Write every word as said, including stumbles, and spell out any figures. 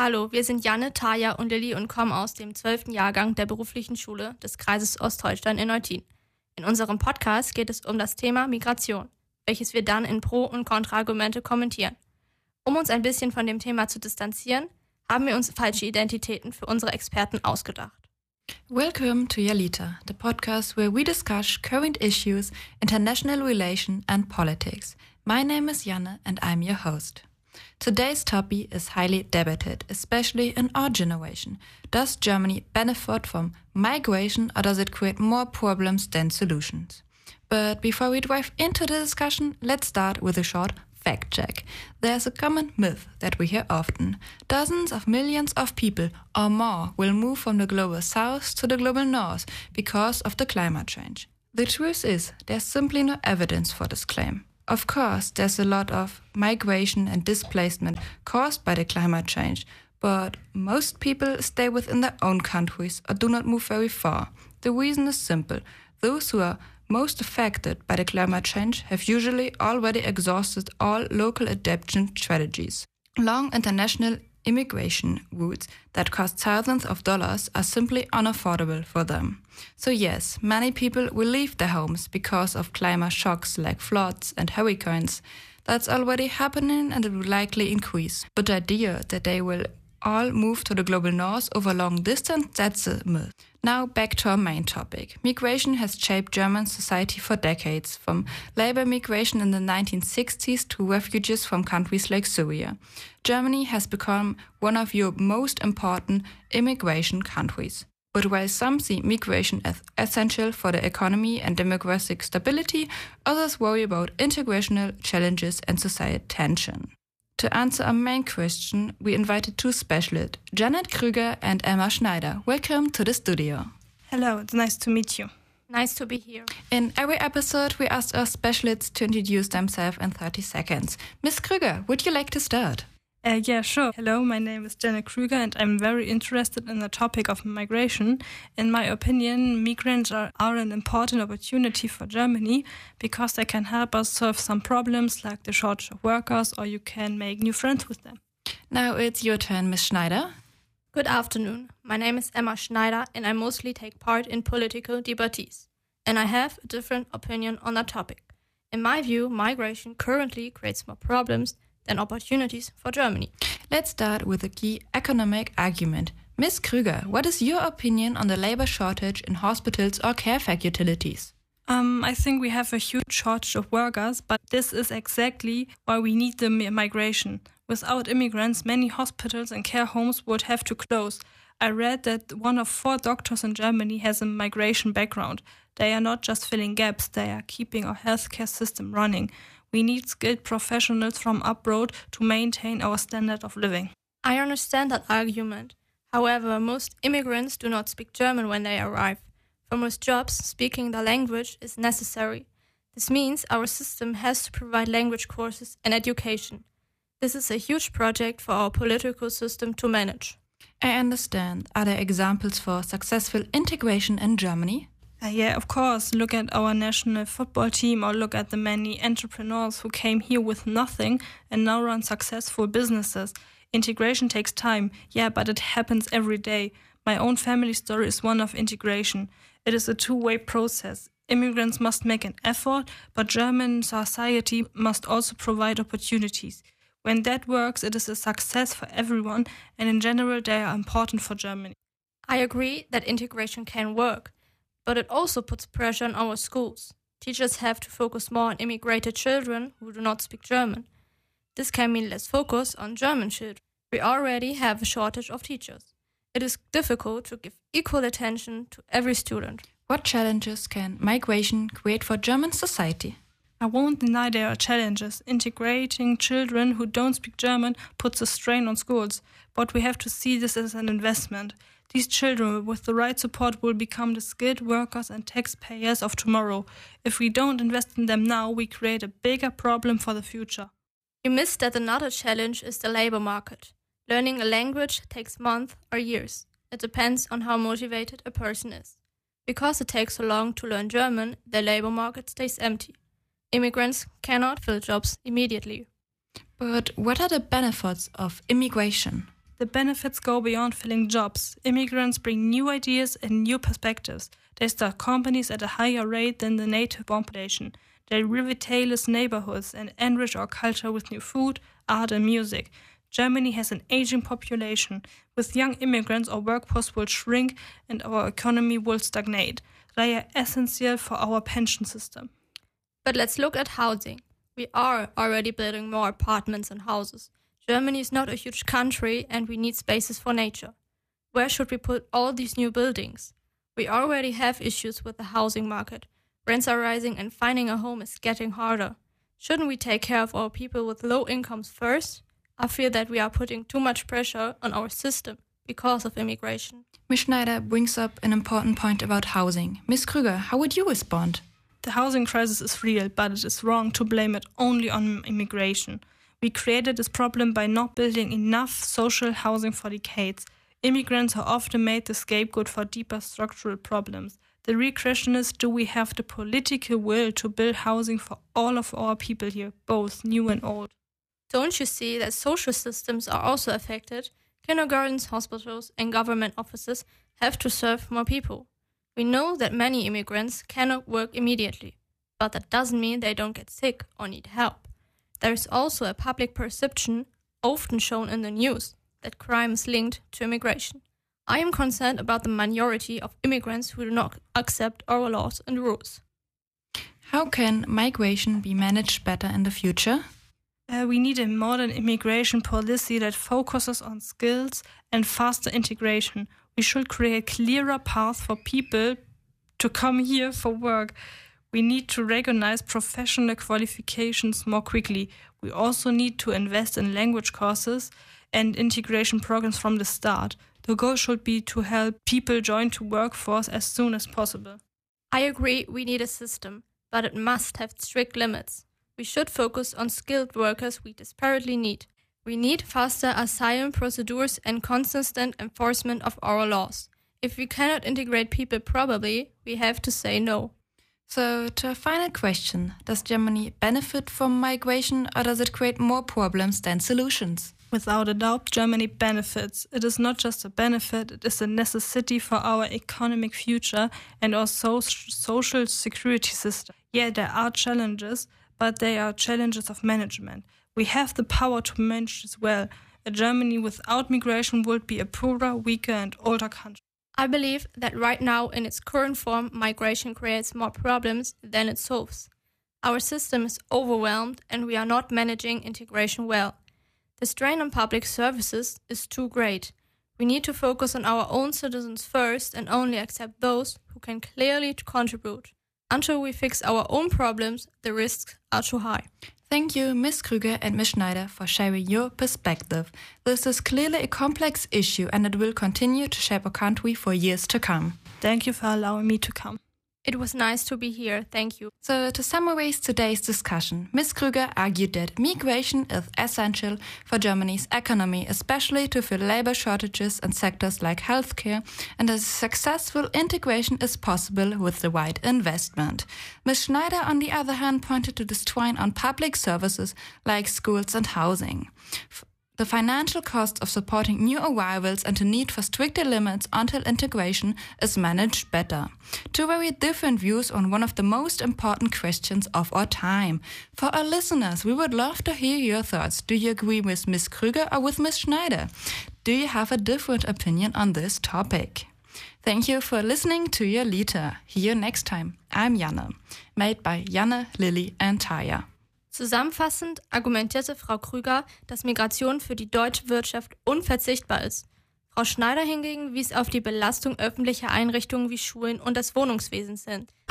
Hallo, wir sind Janne, Taja und Lilly und kommen aus dem zwölften Jahrgang der beruflichen Schule des Kreises Ostholstein in Eutin. In unserem Podcast geht es um das Thema Migration, welches wir dann in Pro- und Kontraargumente kommentieren. Um uns ein bisschen von dem Thema zu distanzieren, haben wir uns falsche Identitäten für unsere Experten ausgedacht. Welcome to Yalita, the podcast where we discuss current issues, international relations and politics. My name is Janne and I'm your host. Today's topic is highly debated, especially in our generation. Does Germany benefit from migration or does it create more problems than solutions? But before we dive into the discussion, let's start with a short fact check. There's a common myth that we hear often. Dozens of millions of people or more will move from the global south to the global north because of the climate change. The truth is, there's simply no evidence for this claim. Of course, there's a lot of migration and displacement caused by the climate change, but most people stay within their own countries or do not move very far. The reason is simple. Those who are most affected by the climate change have usually already exhausted all local adaptation strategies. Long international immigration routes that cost thousands of dollars are simply unaffordable for them. So yes, many people will leave their homes because of climate shocks like floods and hurricanes. That's already happening and it will likely increase. But the idea that they will all move to the global north over long distance, that's a myth. Now back to our main topic. Migration has shaped German society for decades, from labor migration in the nineteen sixties to refugees from countries like Syria. Germany has become one of Europe's most important immigration countries. But while some see migration as essential for the economy and demographic stability, others worry about integrational challenges and societal tension. To answer our main question, we invited two specialists, Janet Krüger and Emma Schneider. Welcome to the studio. Hello, it's nice to meet you. Nice to be here. In every episode, we asked our specialists to introduce themselves in thirty seconds. Miss Krüger, would you like to start? Uh, yeah, sure. Hello, my name is Janet Krüger and I'm very interested in the topic of migration. In my opinion, migrants are, are an important opportunity for Germany because they can help us solve some problems like the shortage of workers, or you can make new friends with them. Now it's your turn, Miss Schneider. Good afternoon. My name is Emma Schneider and I mostly take part in political debates. And I have a different opinion on that topic. In my view, migration currently creates more problems than opportunities for Germany. Let's start with a key economic argument. Miss Krüger, what is your opinion on the labor shortage in hospitals or care facilities? Um, I think we have a huge shortage of workers, but this is exactly why we need the migration. Without immigrants, many hospitals and care homes would have to close. I read that one of four doctors in Germany has a migration background. They are not just filling gaps, they are keeping our healthcare system running. We need skilled professionals from abroad to maintain our standard of living. I understand that argument. However, most immigrants do not speak German when they arrive. For most jobs, speaking the language is necessary. This means our system has to provide language courses and education. This is a huge project for our political system to manage. I understand. Are there examples for successful integration in Germany? Uh, yeah, of course. Look at our national football team or look at the many entrepreneurs who came here with nothing and now run successful businesses. Integration takes time, yeah, but it happens every day. My own family story is one of integration. It is a two-way process. Immigrants must make an effort, but German society must also provide opportunities. When that works, it is a success for everyone, and in general, they are important for Germany. I agree that integration can work. But it also puts pressure on our schools. Teachers have to focus more on immigrated children who do not speak German. This can mean less focus on German children. We already have a shortage of teachers. It is difficult to give equal attention to every student. What challenges can migration create for German society? I won't deny there are challenges. Integrating children who don't speak German puts a strain on schools, but we have to see this as an investment. These children, with the right support, will become the skilled workers and taxpayers of tomorrow. If we don't invest in them now, we create a bigger problem for the future. You missed that another challenge is the labor market. Learning a language takes months or years. It depends on how motivated a person is. Because it takes so long to learn German, the labor market stays empty. Immigrants cannot fill jobs immediately. But what are the benefits of immigration? The benefits go beyond filling jobs. Immigrants bring new ideas and new perspectives. They start companies at a higher rate than the native population. They revitalize neighborhoods and enrich our culture with new food, art and music. Germany has an aging population. With young immigrants, our workforce will shrink and our economy will stagnate. They are essential for our pension system. But let's look at housing. We are already building more apartments and houses. Germany is not a huge country and we need spaces for nature. Where should we put all these new buildings? We already have issues with the housing market. Rents are rising and finding a home is getting harder. Shouldn't we take care of our people with low incomes first? I fear that we are putting too much pressure on our system because of immigration. Miz Schneider brings up an important point about housing. Miz Krüger, how would you respond? The housing crisis is real, but it is wrong to blame it only on immigration. We created this problem by not building enough social housing for decades. Immigrants are often made the scapegoat for deeper structural problems. The real question is, do we have the political will to build housing for all of our people here, both new and old? Don't you see that social systems are also affected? Kindergartens, hospitals, and government offices have to serve more people. We know that many immigrants cannot work immediately, but that doesn't mean they don't get sick or need help. There is also a public perception, often shown in the news, that crime is linked to immigration. I am concerned about the minority of immigrants who do not accept our laws and rules. How can migration be managed better in the future? Uh, we need a modern immigration policy that focuses on skills and faster integration. We should create clearer paths for people to come here for work. We need to recognize professional qualifications more quickly. We also need to invest in language courses and integration programs from the start. The goal should be to help people join the workforce as soon as possible. I agree we need a system, but it must have strict limits. We should focus on skilled workers we desperately need. We need faster asylum procedures and consistent enforcement of our laws. If we cannot integrate people properly, we have to say no. So, to a final question, does Germany benefit from migration or does it create more problems than solutions? Without a doubt, Germany benefits. It is not just a benefit, it is a necessity for our economic future and our so- social security system. Yeah, there are challenges, but they are challenges of management. We have the power to manage as well. A Germany without migration would be a poorer, weaker and older country. I believe that right now, in its current form, migration creates more problems than it solves. Our system is overwhelmed and we are not managing integration well. The strain on public services is too great. We need to focus on our own citizens first and only accept those who can clearly contribute. Until we fix our own problems, the risks are too high. Thank you, Miz Krüger and Miz Schneider, for sharing your perspective. This is clearly a complex issue and it will continue to shape our country for years to come. Thank you for allowing me to come. It was nice to be here, thank you. So, to summarize today's discussion, Miz Krüger argued that migration is essential for Germany's economy, especially to fill labor shortages in sectors like healthcare, and that successful integration is possible with the right investment. Miz Schneider, on the other hand, pointed to the strain on public services like schools and housing. The financial cost of supporting new arrivals and the need for stricter limits until integration is managed better. Two very different views on one of the most important questions of our time. For our listeners, we would love to hear your thoughts. Do you agree with Miz Krüger or with Miz Schneider? Do you have a different opinion on this topic? Thank you for listening to Your Liter. Here next time. I'm Janne, made by Janne, Lilly and Taya. Zusammenfassend argumentierte Frau Krüger, dass Migration für die deutsche Wirtschaft unverzichtbar ist. Frau Schneider hingegen wies auf die Belastung öffentlicher Einrichtungen wie Schulen und des Wohnungswesens hin.